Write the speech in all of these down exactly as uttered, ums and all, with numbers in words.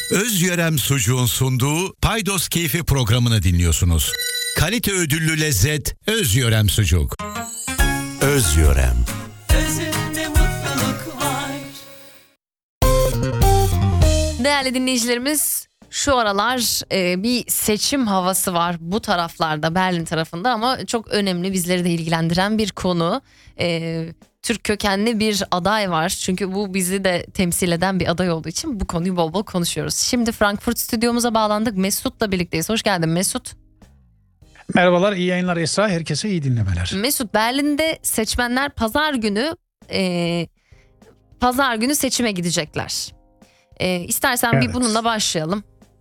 Özyörem Sucuğun sunduğu Paydos Keyfi programını dinliyorsunuz. Kalite ödüllü lezzet Özyörem Sucuk. Özyörem. Özünde mutluluk var. Değerli dinleyicilerimiz, şu aralar e, bir seçim havası var bu taraflarda, Berlin tarafında, ama çok önemli, bizleri de ilgilendiren bir konu. E, Türk kökenli bir aday var, çünkü bu bizi de temsil eden bir aday olduğu için bu konuyu bol bol konuşuyoruz. Şimdi Frankfurt stüdyomuza bağlandık, Mesut'la birlikteyiz. Hoş geldin Mesut. Merhabalar, iyi yayınlar Esra, herkese iyi dinlemeler. Mesut, Berlin'de seçmenler pazar günü e, pazar günü seçime gidecekler. E, istersen Evet. bir bununla başlayalım.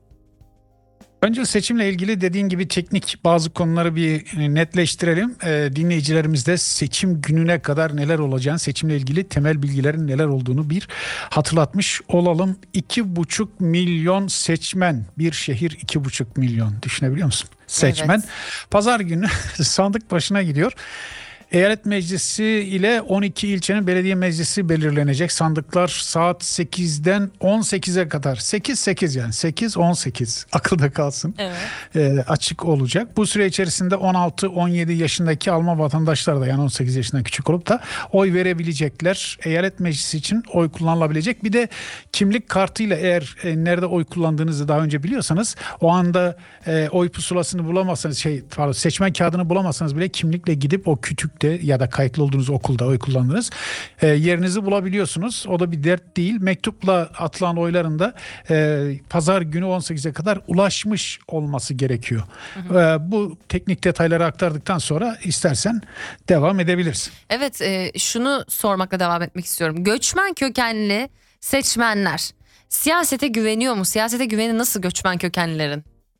Önce seçimle ilgili dediğin gibi teknik bazı konuları bir netleştirelim. Ee, dinleyicilerimiz de seçim gününe kadar neler olacağını, seçimle ilgili temel bilgilerin neler olduğunu bir hatırlatmış olalım. İki buçuk milyon seçmen, bir şehir iki buçuk milyon, düşünebiliyor musun? Seçmen. Evet. Pazar günü sandık başına gidiyor. Eyalet Meclisi ile on iki ilçenin belediye meclisi belirlenecek. Sandıklar saat sekizden on sekize kadar, sekiz sekiz yani sekiz on sekiz akılda kalsın, Evet. e, açık olacak. Bu süre içerisinde on altı on yedi yaşındaki Alman vatandaşlar da, yani on sekiz yaşından küçük olup da oy verebilecekler. Eyalet Meclisi için oy kullanılabilecek. Bir de kimlik kartıyla, eğer e, nerede oy kullandığınızı daha önce biliyorsanız, o anda e, oy pusulasını bulamazsanız, şey pardon, seçmen kağıdını bulamazsanız bile kimlikle gidip o kütük ya da kayıtlı olduğunuz okulda oy kullandınız, e, yerinizi bulabiliyorsunuz. O da bir dert değil. Mektupla atılan oyların da e, pazar günü on sekize kadar ulaşmış olması gerekiyor. Hı hı. E, bu teknik detayları aktardıktan sonra istersen devam edebilirsin. Evet, e, şunu sormakla devam etmek istiyorum. Göçmen kökenli seçmenler siyasete güveniyor mu? Siyasete güveni nasıl göçmen kökenlilerin?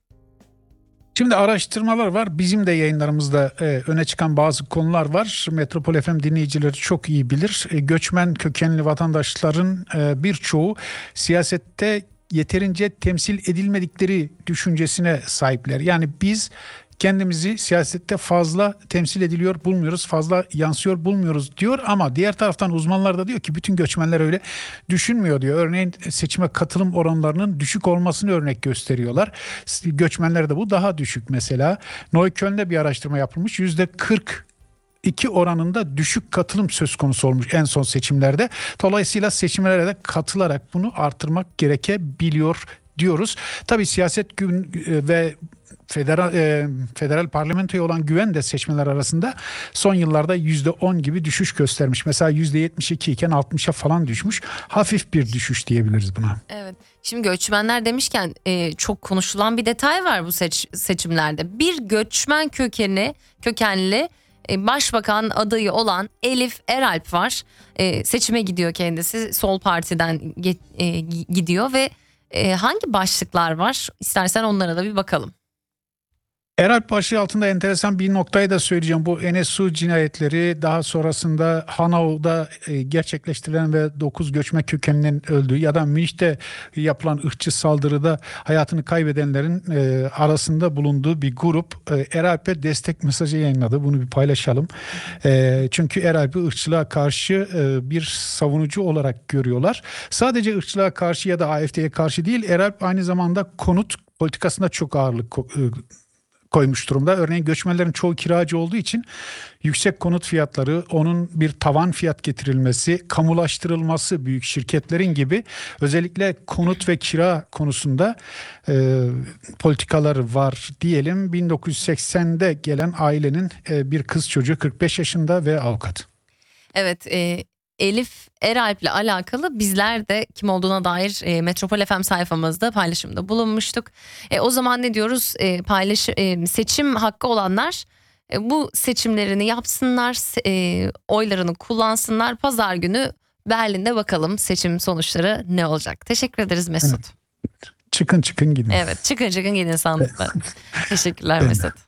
Şimdi araştırmalar var. Bizim de yayınlarımızda e, öne çıkan bazı konular var. Metropol F M dinleyicileri çok iyi bilir. E, göçmen kökenli vatandaşların e, birçoğu siyasette yeterince temsil edilmedikleri düşüncesine sahipler. Yani biz kendimizi siyasette fazla temsil ediliyor bulmuyoruz, fazla yansıyor bulmuyoruz diyor, ama diğer taraftan uzmanlar da diyor ki bütün göçmenler öyle düşünmüyor diyor. Örneğin seçime katılım oranlarının düşük olmasını örnek gösteriyorlar. Göçmenlerde bu daha düşük mesela. Neukölln'de bir araştırma yapılmış, yüzde kırk iki oranında düşük katılım söz konusu olmuş en son seçimlerde. Dolayısıyla seçimlere de katılarak bunu artırmak gerekebiliyor diyoruz. Tabii siyaset gün ve federal e, federal parlamentoya olan güven de seçmenler arasında son yıllarda yüzde on gibi düşüş göstermiş. Mesela yüzde yetmiş iki iken altmışa falan düşmüş. Hafif bir düşüş diyebiliriz buna. Evet. Şimdi göçmenler demişken e, çok konuşulan bir detay var bu seç, seçimlerde. Bir göçmen kökeni kökenli e, başbakan adayı olan Elif Eralp var. E, seçime gidiyor kendisi. Sol Parti'den ge, e, gidiyor ve e, hangi başlıklar var? İstersen onlara da bir bakalım. Eralp başlığı altında enteresan bir noktayı da söyleyeceğim. Bu Enesu cinayetleri, daha sonrasında Hanau'da gerçekleştirilen ve dokuz göçmen kökeninin öldüğü ya da Münih'te yapılan ırkçı saldırıda hayatını kaybedenlerin arasında bulunduğu bir grup Eralp'e destek mesajı yayınladı. Bunu bir paylaşalım. Çünkü Eralp'i ırkçılığa karşı bir savunucu olarak görüyorlar. Sadece ırkçılığa karşı ya da A F D'ye karşı değil, Eralp aynı zamanda konut politikasında çok ağırlık koymuş durumda. Örneğin göçmenlerin çoğu kiracı olduğu için yüksek konut fiyatları, onun bir tavan fiyat getirilmesi, kamulaştırılması büyük şirketlerin gibi özellikle konut ve kira konusunda e, politikaları var diyelim. bin dokuz yüz seksende gelen ailenin e, bir kız çocuğu, kırk beş yaşında ve avukat. Evet, e, Elif Eralp'le alakalı bizler de kim olduğuna dair e, Metropol F M sayfamızda paylaşımda bulunmuştuk. E, o zaman ne diyoruz? E, paylaş e, seçim hakkı olanlar e, bu seçimlerini yapsınlar, e, oylarını kullansınlar. Pazar günü Berlin'de bakalım seçim sonuçları ne olacak? Teşekkür ederiz Mesut. Evet. Çıkın çıkın gidin. Evet, çıkın çıkın gidin sandıklar. Teşekkürler Mesut.